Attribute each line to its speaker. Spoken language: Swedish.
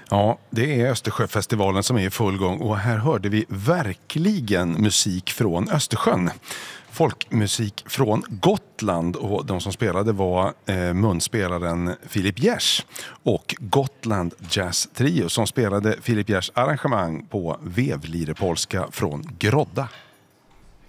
Speaker 1: Ja, det är Östersjöfestivalen som är i full gång och här hörde vi verkligen musik från Östersjön. Folkmusik från Gotland och de som spelade var munspelaren Filip Gers och Gotland Jazz Trio som spelade Filip Gers arrangemang på Vevlirepolska från Grodda.